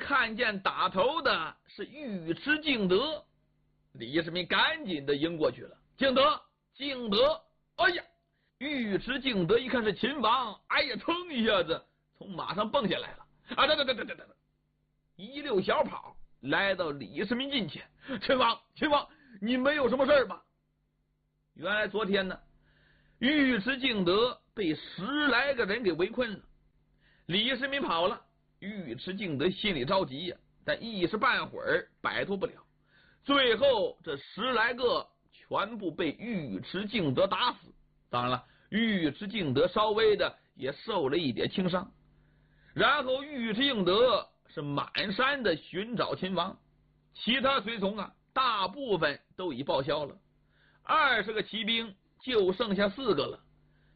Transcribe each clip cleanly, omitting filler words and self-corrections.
看见打头的是尉迟敬德，李世民赶紧的迎过去了。敬德，敬德！哎呀，尉迟敬德一看是秦王，哎呀，噌一下子从马上蹦下来了，啊，对，一溜小跑来到李世民近前。秦王，秦王，你没有什么事吧？原来昨天呢，尉迟敬德被10来个人给围困了，李世民跑了，尉迟敬德心里着急呀，但一时半会儿摆脱不了。最后这10来个全部被尉迟敬德打死。当然了，尉迟敬德稍微的也受了一点轻伤。然后尉迟敬德是满山的寻找秦王，其他随从啊，大部分都已报销了。20个骑兵就剩下4个了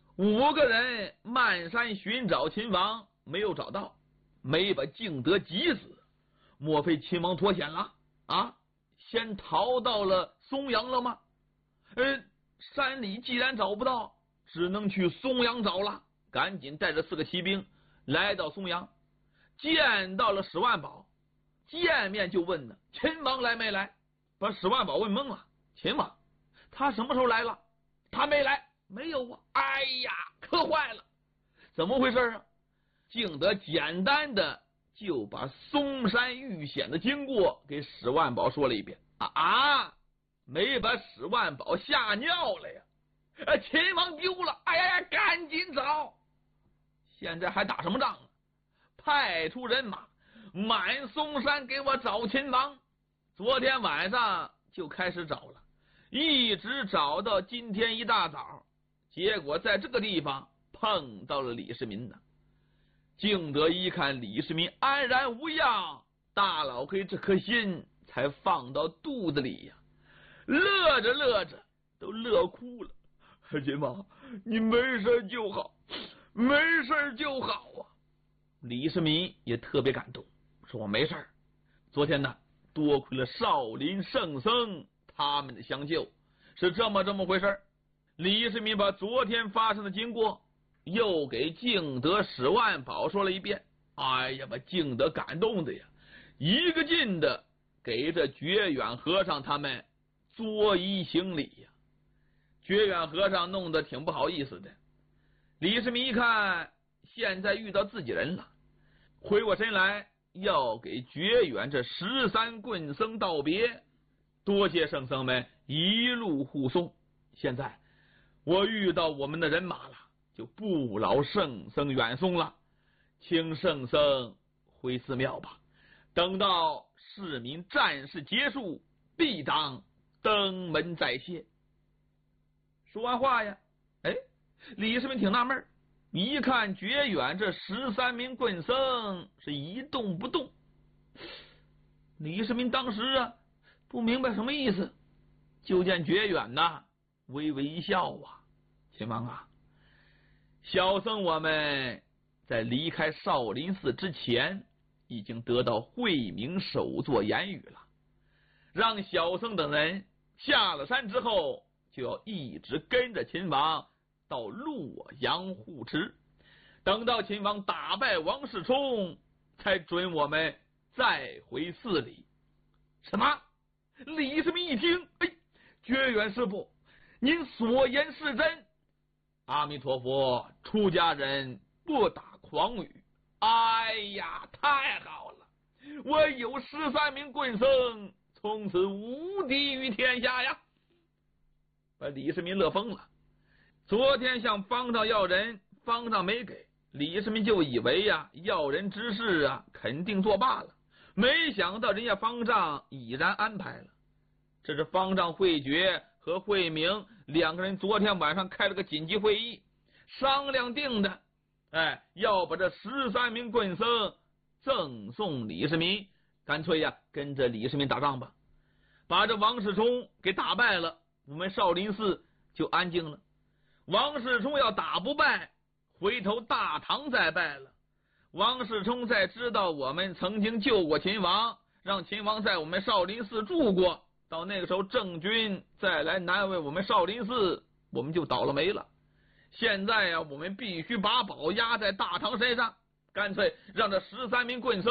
，5个人漫山寻找秦王，没有找到，没把敬德急死。莫非秦王脱险了啊？先逃到了松阳了吗？山里既然找不到，只能去松阳找了。赶紧带着4个骑兵来到松阳，见到了史万宝，见面就问呢，秦王来没来？把史万宝问懵了。秦王他什么时候来了？他没来。没有啊。哎呀，可坏了，怎么回事啊？敬德简单的就把嵩山遇险的经过给史万宝说了一遍。没把史万宝吓尿了呀！秦王丢了，哎呀，赶紧找！现在还打什么仗啊？派出人马满嵩山给我找秦王。昨天晚上就开始找了，一直找到今天一大早，结果在这个地方碰到了李世民呢。敬德一看李世民安然无恙，大老黑这颗心才放到肚子里呀，乐着乐着都乐哭了。秦王，你没事就好，没事就好啊！李世民也特别感动，说我没事。昨天呢，多亏了少林圣僧他们的相救，是这么回事。李世民把昨天发生的经过又给敬德、史万宝说了一遍。哎呀，把敬德感动的呀，一个劲的给这觉远和尚他们作揖行礼呀。觉远和尚弄得挺不好意思的。李世民一看现在遇到自己人了，回过神来要给觉远这13棍僧道别，多谢圣僧们一路护送。现在我遇到我们的人马了，就不劳圣僧远送了，请圣僧回寺庙吧，等到市民战事结束，必当登门再谢。说完话呀，李世民挺纳闷，一看觉远这13名棍僧是一动不动。李世民当时不明白什么意思，就见觉远微微一笑啊，秦王啊，小僧我们在离开少林寺之前已经得到慧明首座言语了，让小僧等人下了山之后就要一直跟着秦王到洛阳护持，等到秦王打败王世充，才准我们再回寺里。什么？李世民一听，觉远师傅，您所言是真。阿弥陀佛，出家人不打诳语。哎呀，太好了，我有13名棍僧，从此无敌于天下呀！把李世民乐疯了。昨天向方丈要人，方丈没给，李世民就以为要人之事肯定作罢了，没想到人家方丈已然安排了。这是方丈慧觉和慧明2个人昨天晚上开了个紧急会议，商量定的，要把这13名棍僧赠送李世民，干脆跟着李世民打仗吧，把这王世充给打败了，我们少林寺就安静了。王世充要打不败，回头大唐再败了。王世充再知道我们曾经救过秦王，让秦王在我们少林寺住过，到那个时候郑军再来难为我们少林寺，我们就倒了霉了。现在我们必须把宝压在大唐身上，干脆让这13名棍僧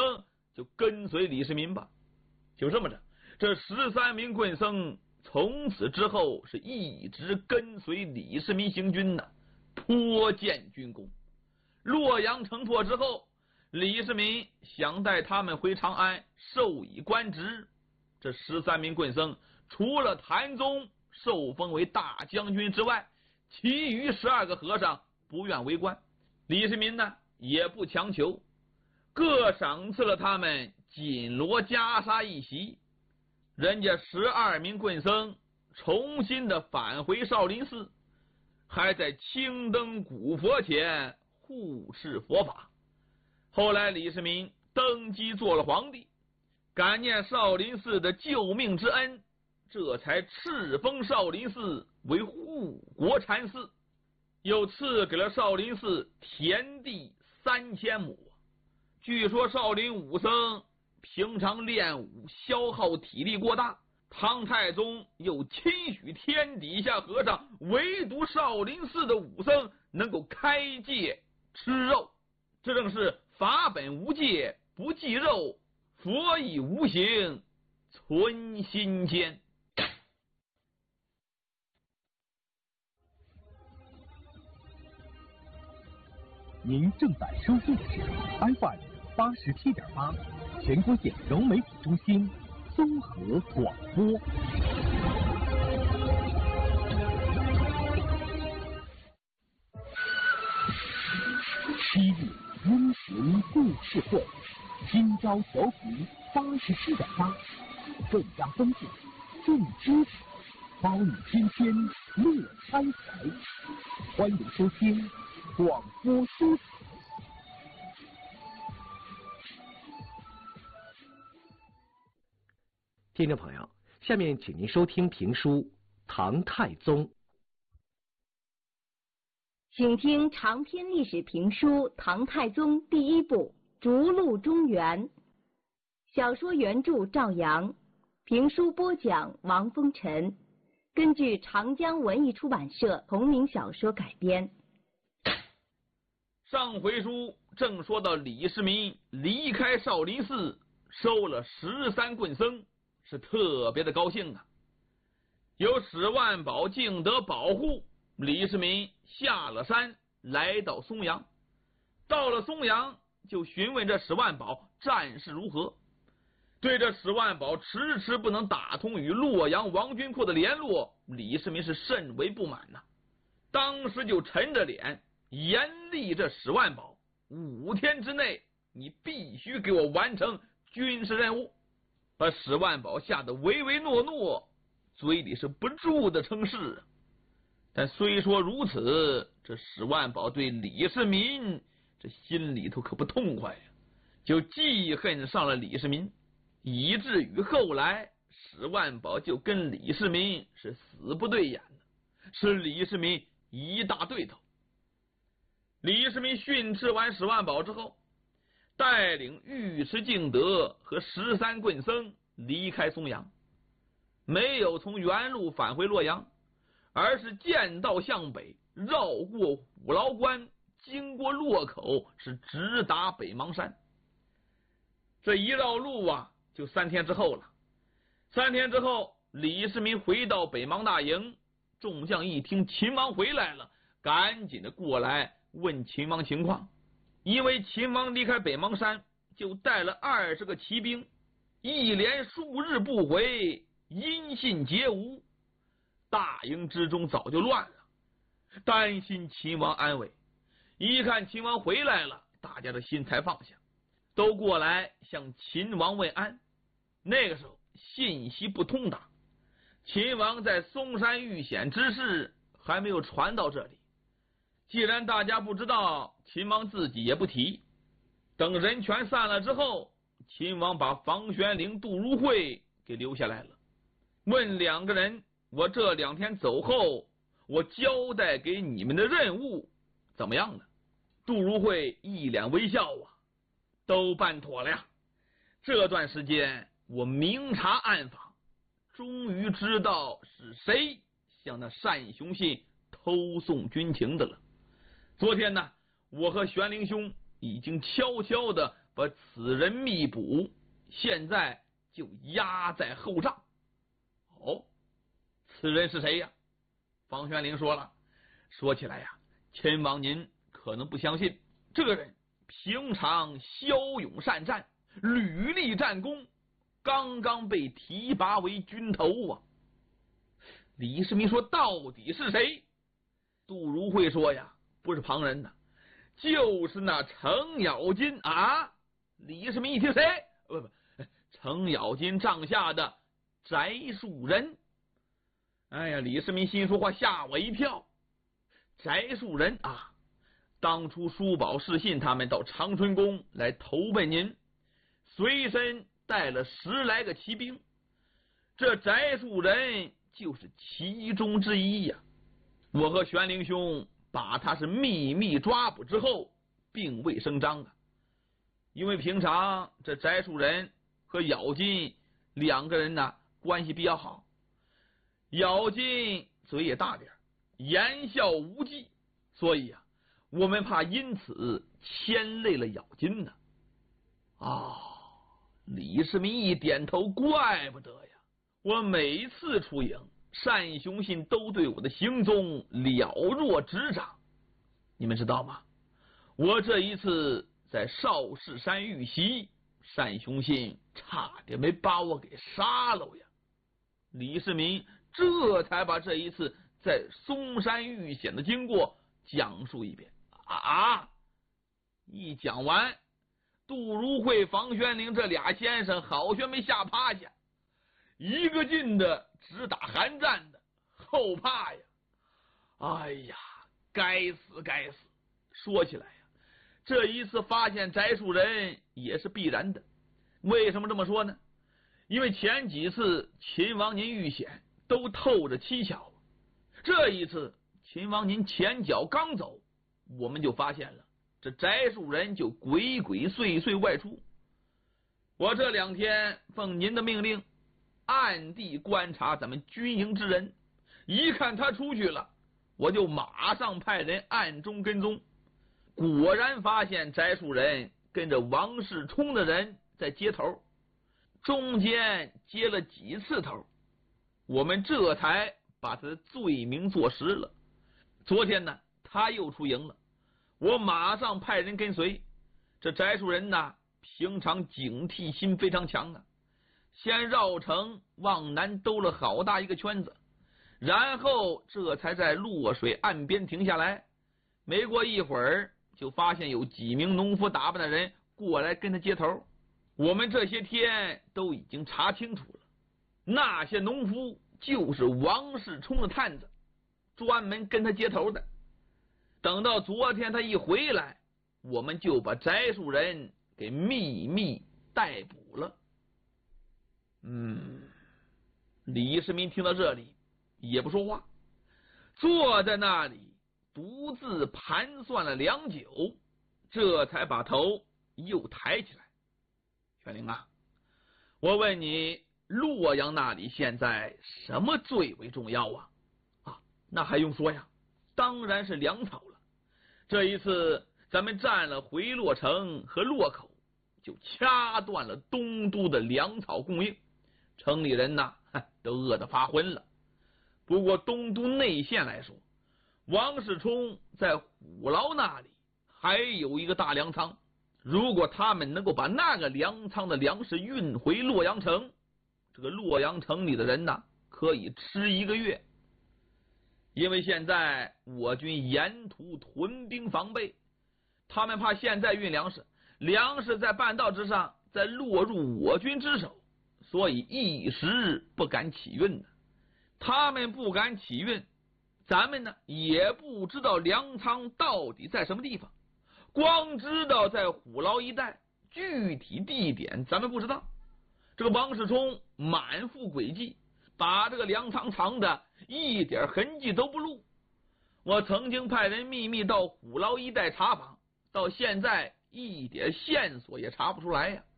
就跟随李世民吧。就这么着，这13名棍僧从此之后是一直跟随李世民行军呢，颇见军功。洛阳城破之后，李世民想带他们回长安授以官职。这13名棍僧除了谭宗受封为大将军之外，其余12个和尚不愿为官。李世民呢也不强求，各赏赐了他们锦罗袈裟一袭。人家12名棍僧重新的返回少林寺，还在青灯古佛前护持佛法。后来李世民登基做了皇帝，感念少林寺的救命之恩，这才敕封少林寺为护国禅寺，又赐给了少林寺田地3000亩。据说少林武僧平常练武消耗体力过大，唐太宗又钦许天底下和尚，唯独少林寺的武僧能够开戒吃肉，这正是法本无戒不忌肉，佛以无形存心间。 您正在收听的是 FM87.8全国简柔媒体中心综合广播。昔日英雄故事会，今朝调频87.8，正阳风景，正知识，包你天天乐开怀。欢迎收听广播书。听众朋友，下面请您收听评书《唐太宗》。 请听长篇历史评书《唐太宗》第一部《逐鹿中原》，小说原著赵阳，评书播讲王风尘，根据长江文艺出版社同名小说改编。 上回书正说到李世民离开少林寺，收了13棍僧，是特别的高兴啊。有史万宝、敬德保护，李世民下了山，来到松阳。到了松阳，就询问这史万宝战事如何。对这史万宝迟迟不能打通与洛阳王军库的联络，李世民是甚为不满呐。当时就沉着脸严厉这史万宝，5天之内你必须给我完成军事任务。把史万宝吓得唯唯诺诺，嘴里是不住的称是。但虽说如此，这史万宝对李世民这心里头可不痛快呀，就记恨上了李世民，以至于后来史万宝就跟李世民是死不对眼的，是李世民一大对头。李世民训斥完史万宝之后，带领尉迟敬德和13棍僧离开松阳，没有从原路返回洛阳，而是剑道向北，绕过虎牢关，经过洛口，是直达北邙山。这一绕路啊，就3天之后了。3天之后，李世民回到北邙大营，众将一听秦王回来了，赶紧的过来问秦王情况。因为秦王离开北邙山，就带了20个骑兵，一连数日不回，音信皆无。大营之中早就乱了，担心秦王安危。一看秦王回来了，大家的心才放下，都过来向秦王问安。那个时候信息不通达，秦王在嵩山遇险之事还没有传到这里。既然大家不知道，秦王自己也不提。等人全散了之后，秦王把房玄龄、杜如晦给留下来了，问2个人：我这2天走后，我交代给你们的任务怎么样呢？杜如晦一脸微笑啊，都办妥了呀。这段时间我明察暗访，终于知道是谁向那单雄信偷送军情的了。昨天呢，我和玄龄兄已经悄悄的把此人密捕，现在就押在后帐。哦，此人是谁呀？房玄龄说了，说起来呀，秦王您可能不相信，这个人平常骁勇善战，屡立战功，刚刚被提拔为军头啊。李世民说，到底是谁？杜如晦说呀，不是旁人呐，就是那程咬金啊。李世民一听，谁？不，程咬金帐下的翟树人。哎呀，李世民心说，话吓我一跳。翟树人啊，当初叔宝、士信他们到长春宫来投奔您，随身带了10来个骑兵，这翟树人就是其中之一呀。我和玄龄兄把他是秘密抓捕之后，并未声张啊。因为平常这翟树人和咬金2个人呢关系比较好，咬金嘴也大点，言笑无忌，所以啊，我们怕因此牵累了咬金呢。李世民一点头，怪不得呀，我每次出营，单雄信都对我的行踪了若指掌。你们知道吗？我这一次在少室山遇袭，单雄信差点没把我给杀了呀。李世民这才把这一次在嵩山遇险的经过讲述一遍。一讲完，杜如晦、房玄龄这俩先生好像没吓趴下，一个劲的直打寒战的，后怕呀。哎呀，该死该死！说起来呀，这一次发现翟树人也是必然的。为什么这么说呢？因为前几次秦王您遇险都透着蹊跷，这一次秦王您前脚刚走，我们就发现了这翟树人就鬼鬼祟祟外出。我这2天奉您的命令，暗地观察咱们军营之人，一看他出去了，我就马上派人暗中跟踪。果然发现翟树人跟着王世充的人在接头，中间接了几次头，我们这才把他的罪名坐实了。昨天呢，他又出营了，我马上派人跟随。这翟树人呢，平常警惕心非常强啊，先绕城往南兜了好大一个圈子，然后这才在洛水岸边停下来。没过一会儿，就发现有几名农夫打扮的人过来跟他接头。我们这些天都已经查清楚了，那些农夫就是王世充的探子，专门跟他接头的。等到昨天他一回来，我们就把翟树人给秘密逮捕了。李世民听到这里也不说话，坐在那里独自盘算了良久，这才把头又抬起来。玄龄啊，我问你，洛阳那里现在什么最为重要啊？那还用说呀，当然是粮草了。这一次咱们占了回洛城和洛口，就掐断了东都的粮草供应，城里人呐都饿得发昏了。不过东都内县来说，王世充在虎牢那里还有一个大粮仓，如果他们能够把那个粮仓的粮食运回洛阳城，这个洛阳城里的人呐可以吃1个月。因为现在我军沿途屯兵防备，他们怕现在运粮食在半道之上再落入我军之手，所以一时不敢起运呢。他们不敢起运，咱们呢也不知道粮仓到底在什么地方，光知道在虎牢一带，具体地点咱们不知道。这个王世充满腹诡计，把这个粮仓藏的一点痕迹都不露。我曾经派人秘密到虎牢一带查访，到现在一点线索也查不出来呀。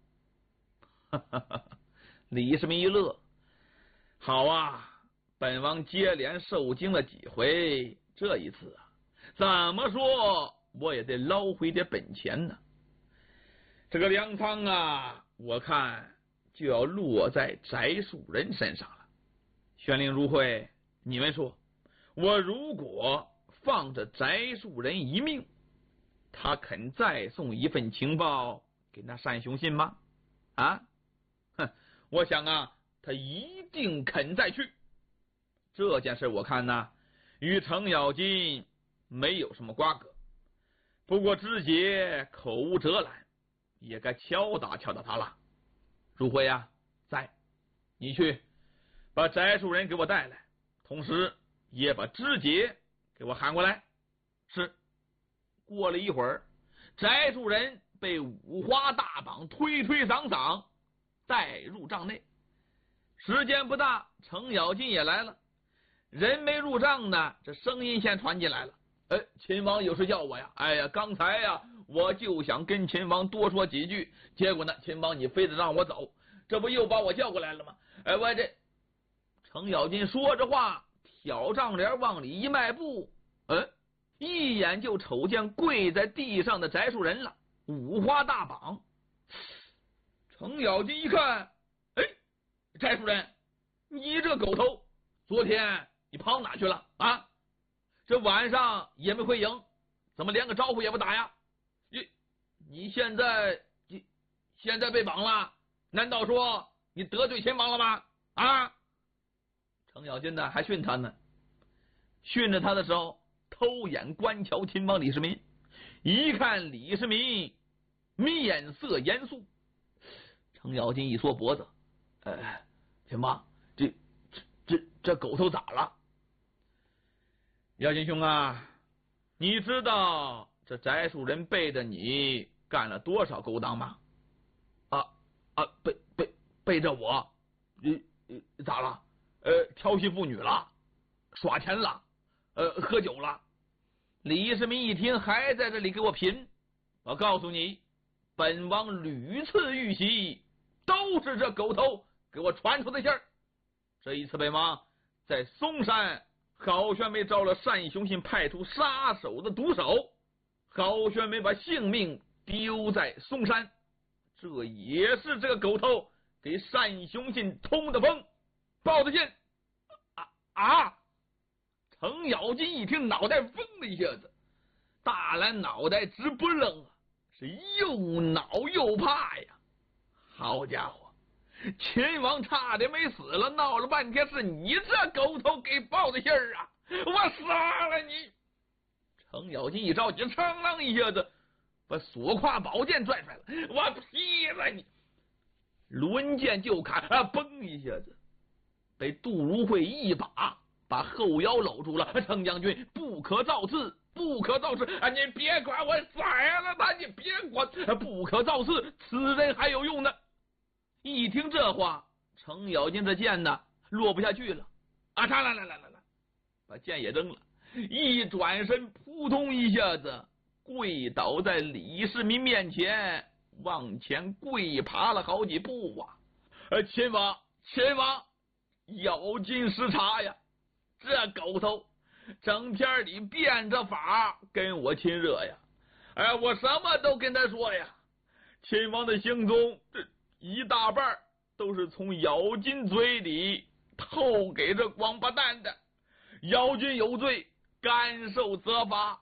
李世民一乐，好啊，本王接连受惊了几回，这一次怎么说我也得捞回点本钱呢。 这个粮仓啊，我看就要落在翟树人身上了。玄灵如会，你们说，我如果放着翟树人一命，他肯再送一份情报给那单雄信吗？啊，哼，我想啊，他一定肯再去。这件事我看呢，与程咬金没有什么瓜葛。不过知节口无遮拦，也该敲打敲打他了。如辉呀，在，你去把翟树人给我带来，同时也把知节给我喊过来。是。过了一会儿，翟树人被五花大绑推推搡搡带入帐内。时间不大，程咬金也来了。人没入帐呢，这声音先传进来了。秦王有事叫我呀。哎呀，刚才呀，我就想跟秦王多说几句，结果呢，秦王你非得让我走，这不又把我叫过来了吗？我这程咬金说着话，挑帐帘往里一迈步，一眼就瞅见跪在地上的翟树人了，五花大绑。程咬金一看，翟树人，你这狗头，昨天你跑哪去了啊？这晚上也没回营，怎么连个招呼也不打呀？你现在被绑了，难道说你得罪秦王了吗？啊！程咬金呢还训他呢，训着他的时候，偷眼观瞧秦王李世民，一看李世民面色严肃。程咬金一缩脖子，秦王，这狗头咋了？姚金兄啊，你知道这翟树人背着你干了多少勾当吗？背着我，咋了？调戏妇女了，耍钱了，喝酒了。李世民一听还在这里给我贫，我告诉你，本王屡次遇袭，都是这狗头给我传出的信儿。这一次本王在嵩山，郝宣梅招了单雄信派出杀手的毒手，郝宣梅把性命丢在嵩山，这也是这个狗头给单雄信通的风报的信。程咬金一听，脑袋嗡的一下子，大蓝脑袋直不愣啊，是又恼又怕呀。好家伙，秦王差点没死了，闹了半天是你这狗头给报的信儿啊！我杀了你！程咬金一着急，噌啷一下子把锁胯宝剑拽出来了，我劈了你！抡剑就砍，嘣一下子被杜如晦一把把后腰搂住了。程将军，不可造次，不可造次！你别管我宰了他，你别管，不可造次，此人还有用呢。一听这话，程咬金这剑呢落不下去了，来，把剑也扔了，一转身，扑通一下子跪倒在李世民面前，往前跪爬了好几步啊！秦王，咬金失察呀！这狗头整天里变着法跟我亲热呀！我什么都跟他说呀。秦王的行踪，这一大半都是从咬金嘴里透给这王八蛋的。咬金有罪，甘受责罚，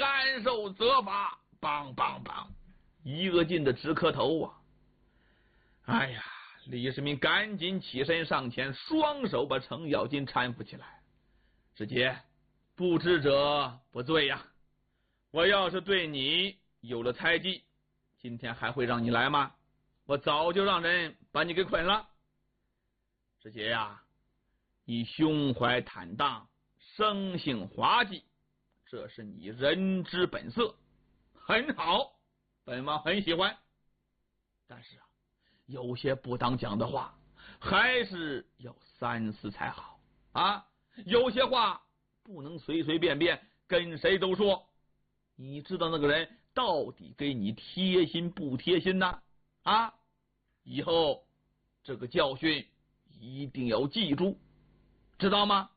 梆梆梆，一个劲的直磕头啊！哎呀，李世民赶紧起身上前，双手把程咬金搀扶起来。知节，不知者不罪呀！我要是对你有了猜忌，今天还会让你来吗？我早就让人把你给捆了。知节呀，你胸怀坦荡，生性滑稽，这是你人之本色，很好，本王很喜欢。但是有些不当讲的话，还是要三思才好啊！有些话不能随随便便跟谁都说。你知道那个人到底给你贴心不贴心呢？以后这个教训一定要记住，知道吗？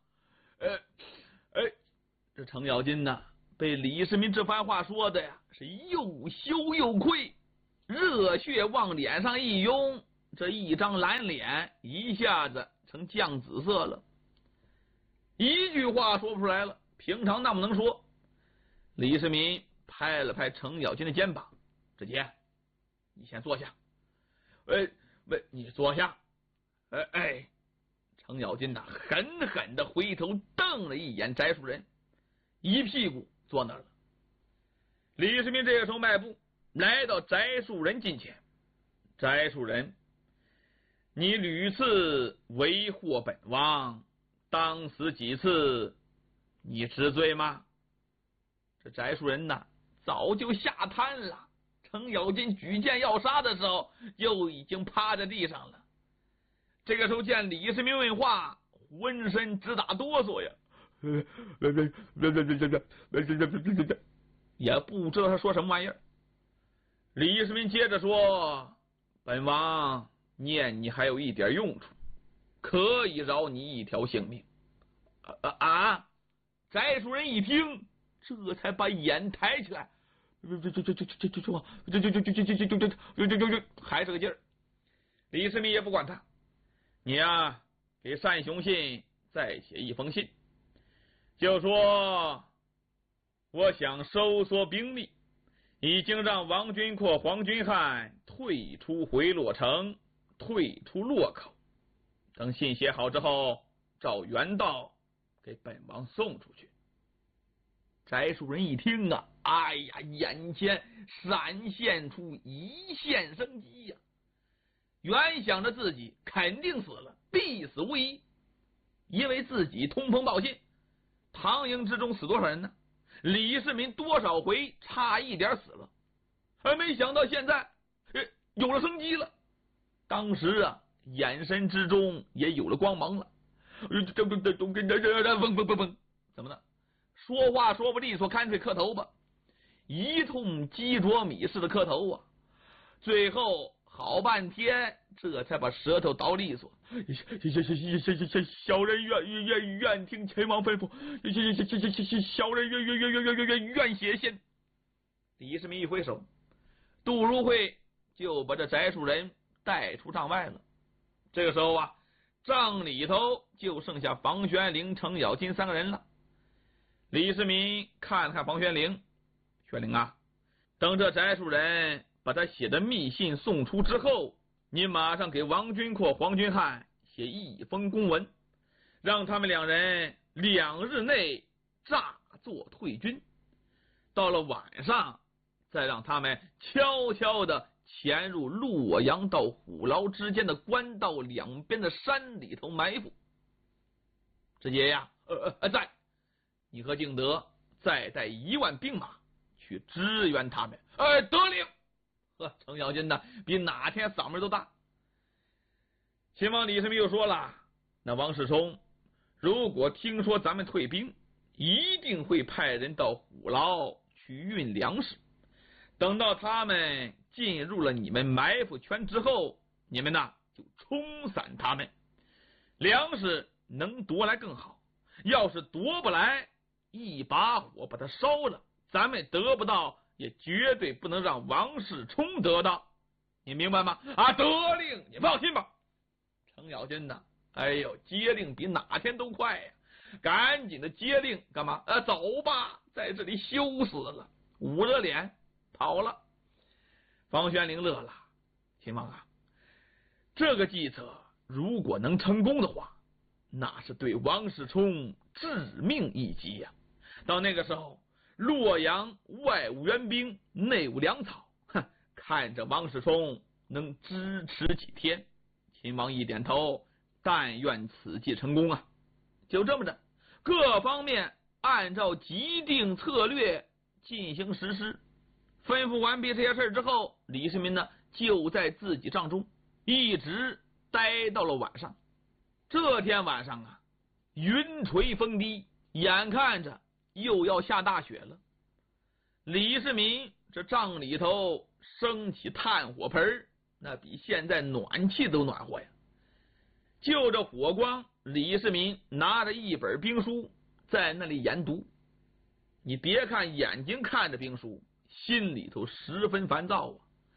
这程咬金呢，被李世民这番话说的呀，是又羞又愧， 热血往脸上一涌，这一张蓝脸一下子成酱紫色了，一句话说不出来了。平常那么能说。李世民拍了拍程咬金的肩膀：“志杰，你先坐下。”“你坐下。”程咬金呐，狠狠的回头瞪了一眼翟树人，一屁股坐那儿了。李世民这个时候迈步来到翟树人近前：“翟树人，你屡次为祸本王，当死几次，你知罪吗？”这翟树人呐，早就下瘫了。程咬金举剑要杀的时候，就已经趴在地上了。这个时候见李世民问话，浑身直打哆嗦呀，也不知道他说什么玩意儿。李世民接着说：“本王念你还有一点用处，可以饶你一条性命。”翟树人一听，这才把眼抬起来，还是个劲儿。李世民也不管他，你呀，给单雄信再写一封信，就说我想收缩兵力，已经让王君阔、黄君汉退出回洛城，退出洛口。等信写好之后，照原道给本王送出去。翟树人一听啊，哎呀，眼前闪现出一线生机呀！原想着自己肯定死了，必死无疑，因为自己通风报信，唐营之中死多少人呢？李世民多少回差一点死了，还没想到现在有了生机了。当时啊，眼神之中也有了光芒了。怎么了？说话说不利索，干脆磕头吧，一通鸡啄米似的磕头啊。最后好半天，这才把舌头倒利索。小人愿听秦王吩咐，小人愿写信。李世民一挥手，杜如晦就把这翟树人带出帐外了。这个时候啊，帐里头就剩下房玄龄、程咬金三个人了。李世民看了看房玄龄：“玄龄啊，等这翟树人把他写的密信送出之后，你马上给王君阔、黄君汉写一封公文，让他们两人2日内诈作退军，到了晚上再让他们悄悄的潜入洛阳到虎牢之间的官道两边的山里头埋伏。直接呀，在你和敬德再带1万兵马去支援他们。”得令。程咬金呢，比哪天嗓门都大。秦王李世民又说了：“那王世充如果听说咱们退兵，一定会派人到虎牢去运粮食。等到他们进入了你们埋伏圈之后，你们呢就冲散他们。粮食能夺来更好，要是夺不来，一把火把它烧了，咱们得不到，也绝对不能让王世充得到。你明白吗？”得令。你放心吧。程咬金呢，接令比哪天都快呀！赶紧的接令干嘛？走吧，在这里羞死了，捂着脸跑了。房玄龄乐了：“秦王啊，这个计策如果能成功的话，那是对王世充致命一击呀！到那个时候，洛阳外无援兵，内无粮草，看着王世充能支持几天。”秦王一点头，但愿此计成功啊！就这么着，各方面按照既定策略进行实施。吩咐完毕这些事之后，李世民呢就在自己帐中一直待到了晚上。这天晚上啊，云垂风低，眼看着又要下大雪了。李世民这帐里头升起炭火盆，那比现在暖气都暖和呀。就着火光，李世民拿着一本兵书在那里研读。你别看眼睛看着兵书，心里头十分烦躁啊。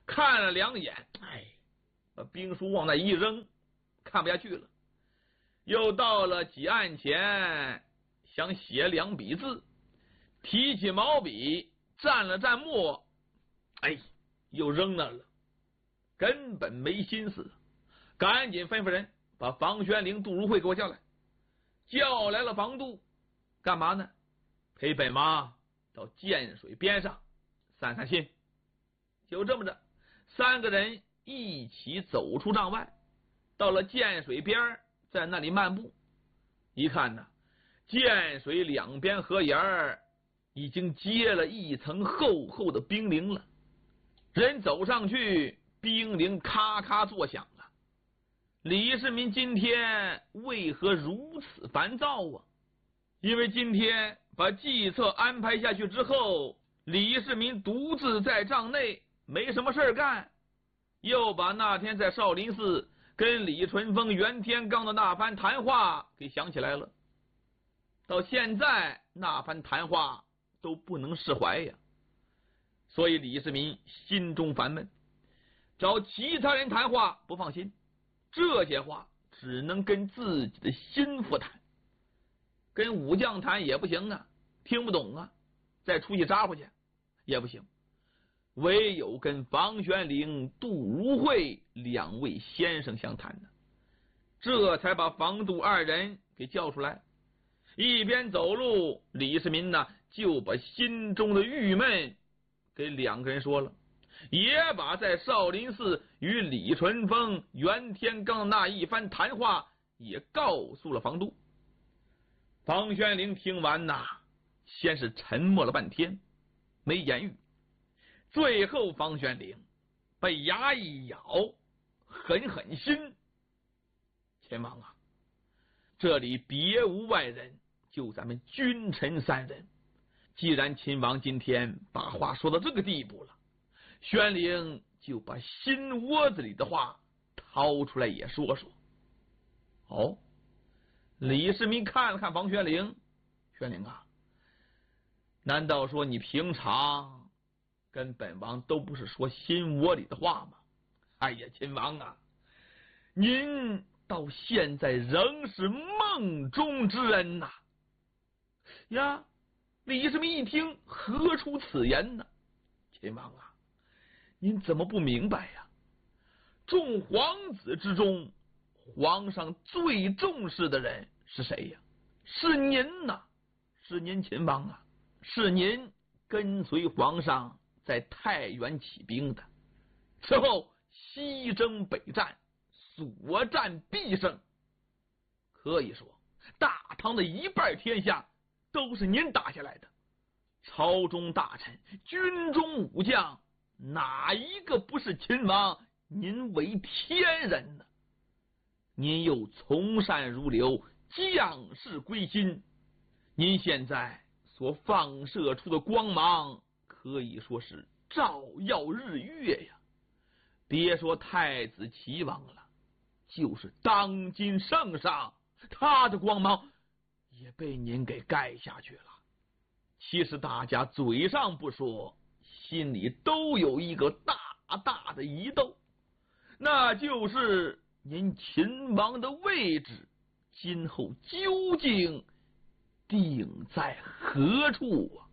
看了2眼，把兵书往那一扔，看不下去了，又到了几案前，想写2笔字，提起毛笔蘸了蘸墨，又扔那了，根本没心思，赶紧吩咐人把房玄龄、杜如晦给我叫来。叫来了房杜，干嘛呢？陪本王到涧水边上散散心。就这么着，3个人一起走出帐外，到了涧水边，在那里漫步。一看呢，涧水两边河沿已经结了一层厚厚的冰凌了。人走上去，冰凌咔咔作响啊！李世民今天为何如此烦躁啊？因为今天把计策安排下去之后，李世民独自在帐内没什么事干，又把那天在少林寺跟李淳风、袁天罡的那番谈话给想起来了。到现在那番谈话都不能释怀呀，所以李世民心中烦闷，找其他人谈话不放心，这些话只能跟自己的心腹谈，跟武将谈也不行啊，听不懂啊，再出去扎回去也不行，唯有跟房玄龄、杜如晦2位先生相谈呢。这才把房杜2人给叫出来。一边走路，李世民呢就把心中的郁闷给2个人说了，也把在少林寺与李淳风、袁天罡那一番谈话也告诉了房杜。房玄龄听完呐，先是沉默了半天，没言语。最后房玄龄被牙一咬，狠狠心：秦王啊，这里别无外人，就咱们君臣3人。既然秦王今天把话说到这个地步了，玄龄就把心窝子里的话掏出来也说说。哦，李世民看了看房玄龄，玄龄啊，难道说你平常跟本王都不是说心窝里的话吗？哎呀，秦王啊，您到现在仍是梦中之人呐！呀，李世民一听，何出此言呢？秦王啊，您怎么不明白呀？众皇子之中，皇上最重视的人是谁呀？是您呐，是您秦王啊，是您跟随皇上在太原起兵的，此后西征北战，所战必胜。可以说，大唐的一半天下都是您打下来的。朝中大臣、军中武将，哪一个不是秦王您为天人呢？您又从善如流，将士归心，您现在所放射出的光芒可以说是照耀日月呀！别说太子齐王了，就是当今圣上，他的光芒也被您给盖下去了。其实大家嘴上不说，心里都有一个大大的疑窦，那就是您秦王的位置今后究竟定在何处啊？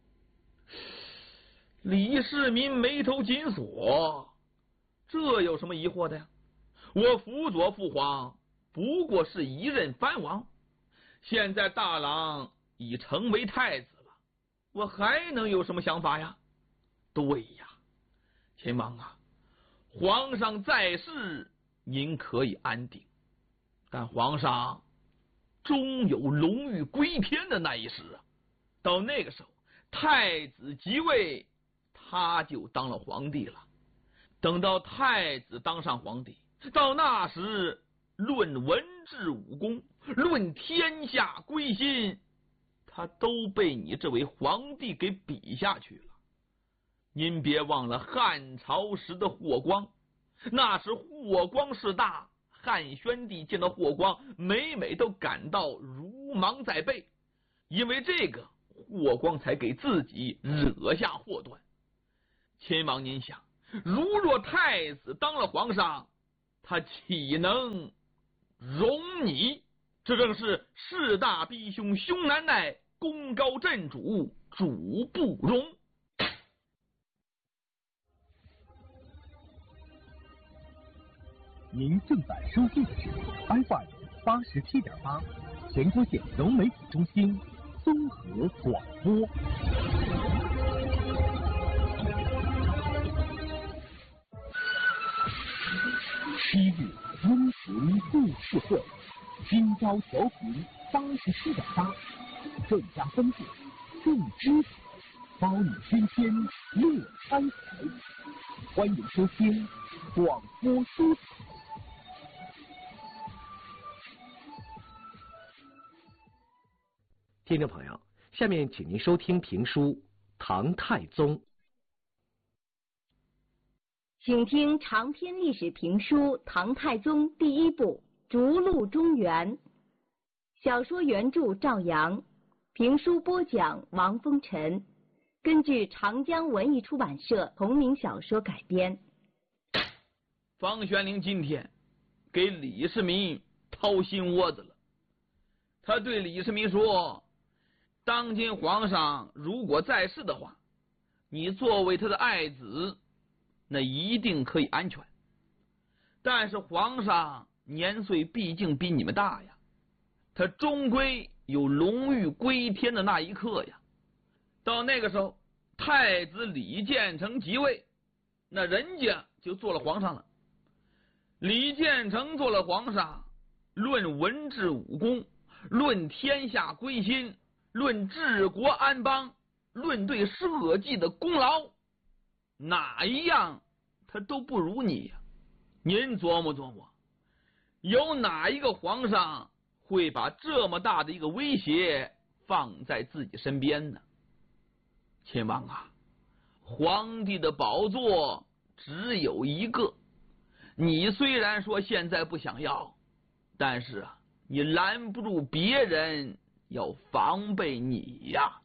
李世民眉头紧锁，这有什么疑惑的呀？我辅佐父皇不过是一任藩王，现在大郎已成为太子了，我还能有什么想法呀？对呀，秦王啊，皇上在世，您可以安定，但皇上终有龙驭归天的那一时啊！到那个时候，太子即位，他就当了皇帝了。等到太子当上皇帝，到那时论文治武功，论天下归心，他都被你这位皇帝给比下去了。您别忘了汉朝时的霍光，那时霍光势大，汉宣帝见到霍光，每每都感到如芒在背，因为这个霍光才给自己惹下祸端。秦王您想， 如若太子当了皇上，他岂能容你？这正是势大逼凶，凶难耐，功高震主，主不容。 您正在收听的是 FM 87.8全国县融媒体中心综合广播。7日温情故事会，今朝调频87.8，镇江分店正知府，包你新鲜乐开怀。欢迎收听广播书场。 听众朋友，下面请您收听评书《唐太宗》。 请听长篇历史评书《唐太宗》第一部《逐鹿中原》，小说原著赵阳，评书播讲王风尘，根据长江文艺出版社同名小说改编。 方玄龄今天给李世民掏心窝子了，他对李世民说，当今皇上如果在世的话，你作为他的爱子，那一定可以安全。但是皇上年岁毕竟比你们大呀，他终归有龙驭归天的那一刻呀。到那个时候，太子李建成即位，那人家就做了皇上了。李建成做了皇上，论文治武功，论天下归心，论治国安邦，论对社稷的功劳，哪一样他都不如你呀。您琢磨琢磨，有哪一个皇上会把这么大的一个威胁放在自己身边呢？亲王啊，皇帝的宝座只有一个，你虽然说现在不想要，但是啊，你拦不住别人要防备你呀。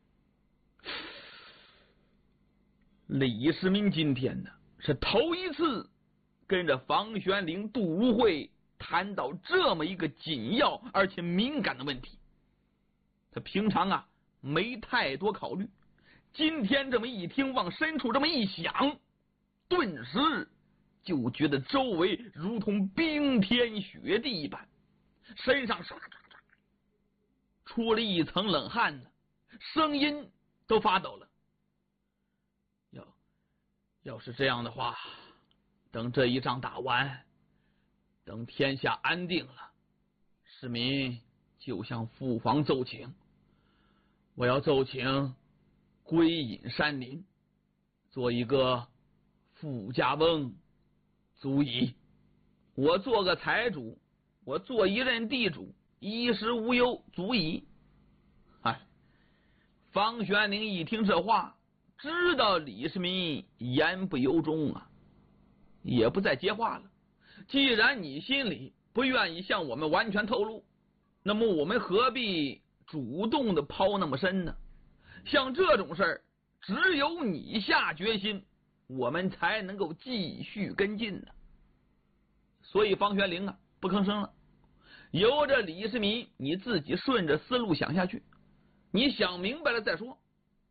李世民今天呢，是头一次跟着房玄龄、杜如晦谈到这么一个紧要而且敏感的问题。他平常啊没太多考虑，今天这么一听，往深处这么一想，顿时就觉得周围如同冰天雪地一般，身上唰唰唰出了一层冷汗呢，声音都发抖了。要是这样的话，等这一仗打完，等天下安定了，市民就向父皇奏请，我要奏请归隐山林，做一个富家翁足矣。我做个财主，我做一任地主，衣食无忧足矣。方玄龄一听这话，知道李世民言不由衷啊，也不再接话了。既然你心里不愿意向我们完全透露，那么我们何必主动的抛那么深呢？像这种事儿，只有你下决心，我们才能够继续跟进呢。所以方玄龄啊不吭声了，由着李世民你自己顺着思路想下去，你想明白了再说。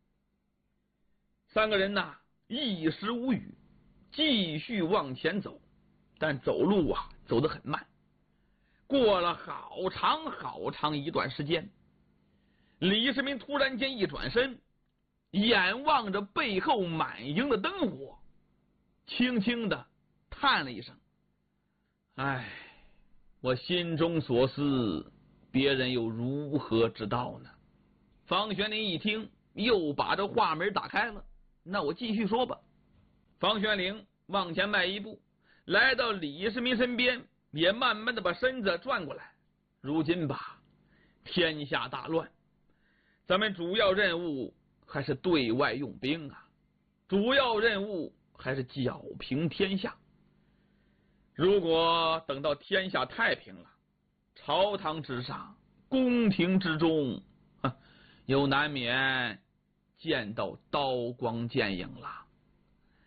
三个人呐一时无语，继续往前走，但走路啊走得很慢。过了好长好长一段时间，李世民突然间一转身，眼望着背后满营的灯火，轻轻的叹了一声：唉，我心中所思，别人又如何知道呢？方玄龄一听，又把这话门打开了，那我继续说吧。方玄龄往前迈一步，来到李世民身边，也慢慢的把身子转过来。如今吧，天下大乱，咱们主要任务还是对外用兵啊，主要任务还是剿平天下。如果等到天下太平了，朝堂之上，宫廷之中，又难免见到刀光剑影了。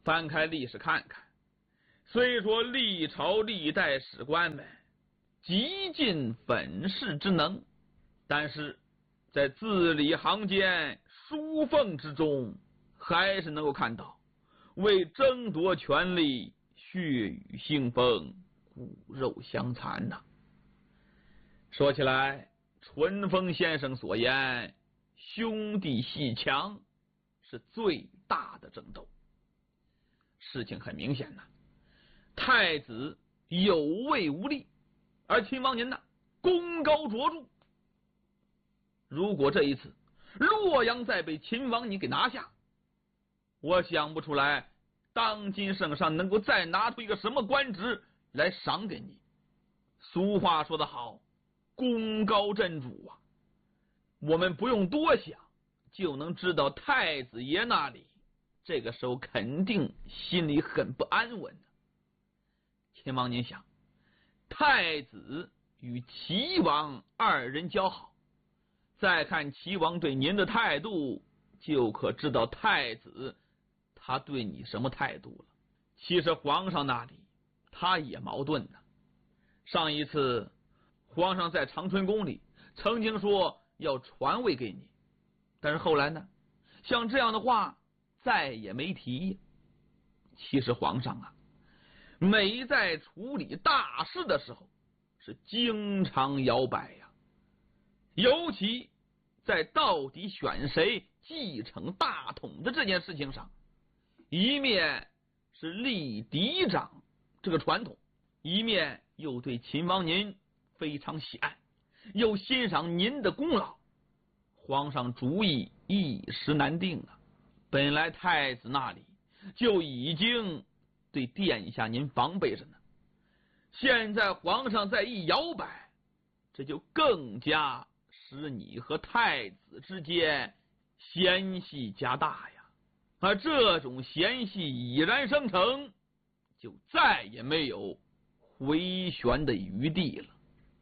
翻开历史看看，虽说历朝历代史官们极尽粉饰之能，但是在字里行间书缝之中，还是能够看到为争夺权力血雨腥风，骨肉相残呐。说起来，春风先生所言兄弟阋墙是最大的争斗。事情很明显呐，太子有位无力，而秦王您呢功高卓著。如果这一次洛阳再被秦王你给拿下，我想不出来当今圣上能够再拿出一个什么官职来赏给你。俗话说得好，功高震主啊，我们不用多想就能知道太子爷那里这个时候肯定心里很不安稳的。秦王您想，太子与齐王二人交好，再看齐王对您的态度，就可知道太子他对你什么态度了。其实皇上那里他也矛盾呢。上一次皇上在长春宫里曾经说要传位给你，但是后来呢，像这样的话再也没提。其实皇上啊，每在处理大事的时候是经常摇摆呀，尤其在到底选谁继承大统的这件事情上，一面是立嫡长这个传统，一面又对秦王您非常喜爱，又欣赏您的功劳，皇上主意一时难定啊。本来太子那里就已经对殿下您防备着呢，现在皇上再一摇摆，这就更加使你和太子之间嫌隙加大呀。而这种嫌隙已然生成，就再也没有回旋的余地了。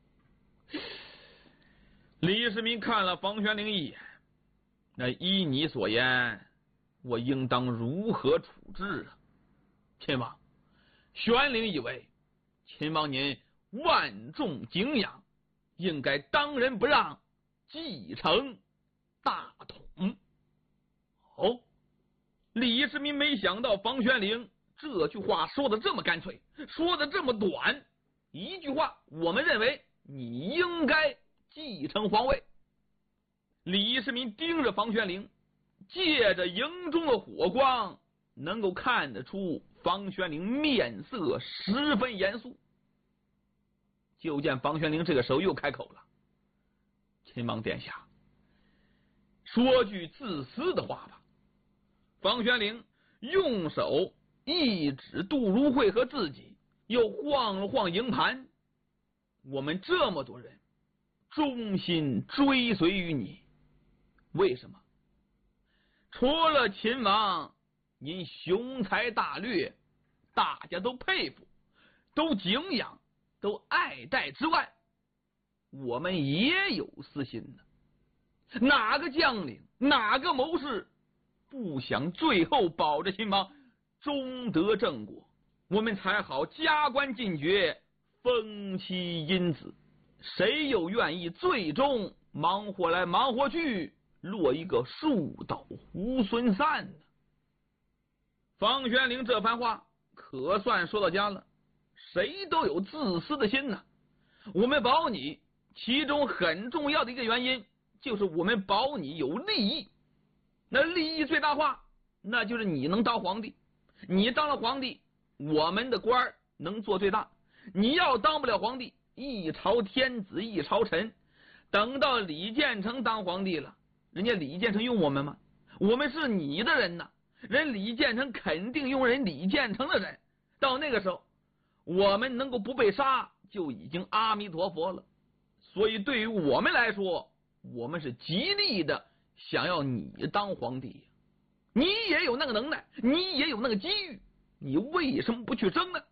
李世民看了房玄龄一眼，那依你所言，我应当如何处置啊？秦王，玄龄以为秦王您万众敬仰，应该当仁不让，继承大统。哦，李世民没想到房玄龄这句话说的这么干脆，说的这么短，一句话我们认为你应该继承皇位。李世民盯着房玄龄，借着营中的火光，能够看得出房玄龄面色十分严肃。就见房玄龄这个时候又开口了：秦王殿下，说句自私的话吧。房玄龄用手一指杜如晦和自己，又晃了晃营盘。我们这么多人忠心追随于你，为什么？除了秦王您雄才大略，大家都佩服，都敬仰，都爱戴之外，我们也有私心呢。哪个将领，哪个谋士不想最后保着秦王终得正果，我们才好加官进爵，封妻荫子？谁又愿意最终忙活来忙活去，落一个树倒猢狲散呢？房玄龄这番话可算说到家了。谁都有自私的心呢。我们保你，其中很重要的一个原因就是我们保你有利益。那利益最大化，那就是你能当皇帝。你当了皇帝，我们的官能做最大。你要当不了皇帝，一朝天子一朝臣，等到李建成当皇帝了，人家李建成用我们吗？我们是你的人呐，人李建成肯定用人李建成的人。到那个时候，我们能够不被杀，就已经阿弥陀佛了。所以对于我们来说，我们是极力的想要你当皇帝。你也有那个能耐，你也有那个机遇，你为什么不去争呢？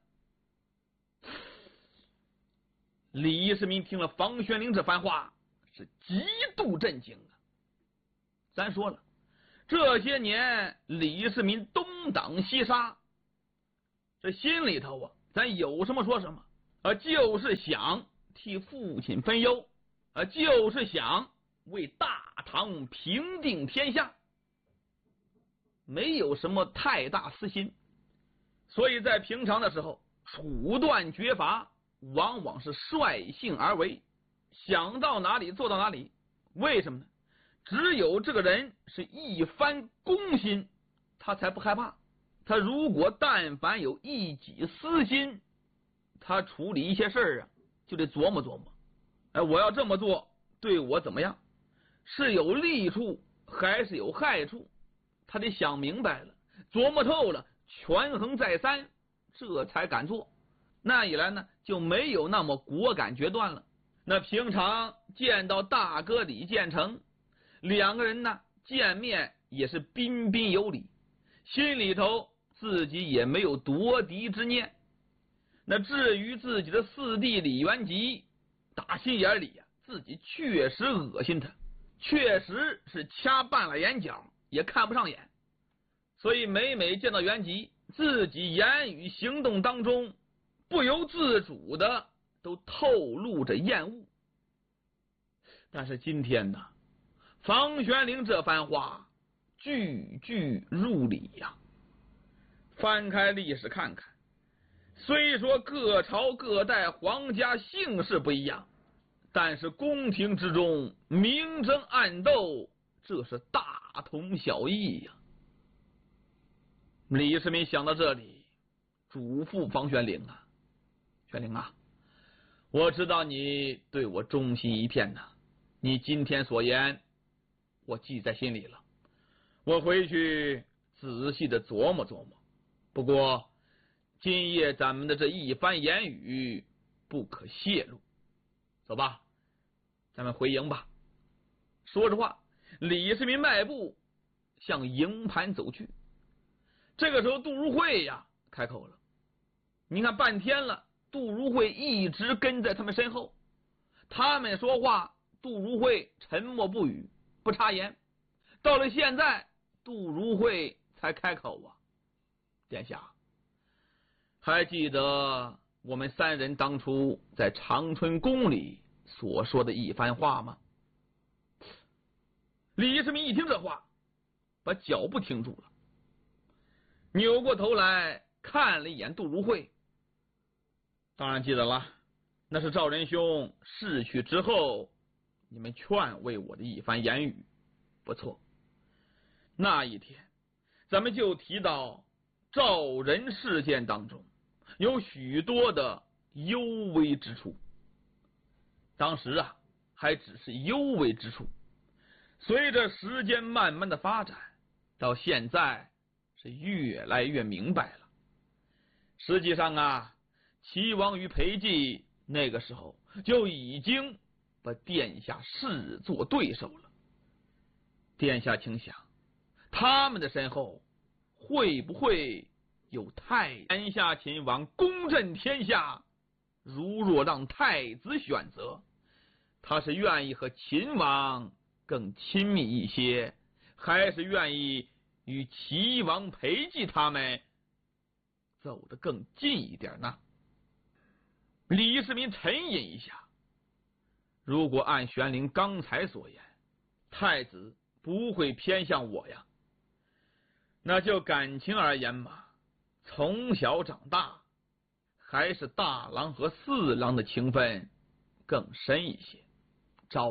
李世民听了房玄龄这番话，是极度震惊啊。咱说了，这些年李世民东东挡西杀，这心里头啊，咱有什么说什么就是想替父亲分忧就是想为大唐平定天下，没有什么太大私心。所以在平常的时候，处断绝罚，往往是率性而为，想到哪里做到哪里。为什么呢？只有这个人是一番公心，他才不害怕。他如果但凡有一己私心，他处理一些事儿就得琢磨琢磨，我要这么做对我怎么样，是有利处还是有害处，他得想明白了，琢磨透了，权衡再三，这才敢做。那一来呢，就没有那么果敢决断了。那平常见到大哥李建成，两个人呢见面也是彬彬有礼，心里头自己也没有夺嫡之念。那至于自己的四弟李元吉，打心眼里自己确实恶心他，确实是掐半了眼角也看不上眼，所以每每见到元吉，自己言语行动当中不由自主的都透露着厌恶。但是今天呢，房玄龄这番话句句入理呀。翻开历史看看，虽说各朝各代皇家姓氏不一样，但是宫廷之中明争暗斗，这是大同小异呀。李世民想到这里，嘱咐房玄龄玄龄我知道你对我忠心一片你今天所言我记在心里了，我回去仔细的琢磨琢磨。不过今夜咱们的这一番言语不可泄露，走吧，咱们回营吧。说着话，李世民迈步向营盘走去。这个时候杜如晦开口了，你看半天了，杜如晦一直跟在他们身后，他们说话杜如晦沉默不语，不插言。到了现在，杜如晦才开口殿下，还记得我们三人当初在长春宫里所说的一番话吗？李世民一听这话，把脚步停住了，扭过头来看了一眼杜如晦。当然记得了，那是赵仁兄逝去之后你们劝慰我的一番言语。不错，那一天咱们就提到赵仁事件当中有许多的幽微之处，当时还只是幽微之处，随着时间慢慢的发展，到现在是越来越明白了。实际上齐王与裴寂那个时候就已经把殿下视作对手了。殿下请想，他们的身后会不会有天下秦王公振天下？如若让太子选择，他是愿意和秦王更亲密一些，还是愿意与齐王裴寂他们走得更近一点呢？李世民沉吟一下，如果按玄龄刚才所言，太子不会偏向我呀，那就感情而言嘛，从小长大，还是大郎和四郎的情分更深一些。招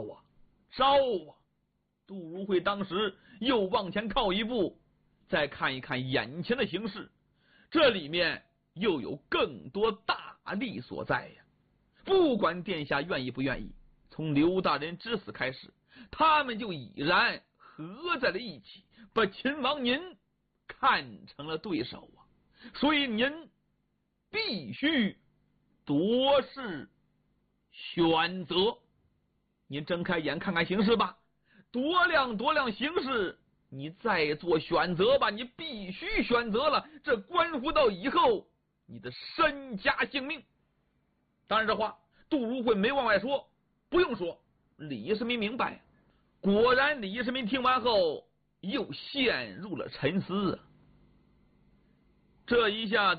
杜如晦当时又往前靠一步，再看一看眼前的形势，这里面又有更多大利所在呀。不管殿下愿意不愿意，从刘大人之死开始，他们就已然合在了一起，把秦王您看成了对手所以您必须夺势选择。您睁开眼看看形势吧，多量形势，你再做选择吧，你必须选择了，这关乎到以后你的身家性命。当然这话杜如晦没往外说，不用说，李世民明白。果然李世民听完后又陷入了沉思这一下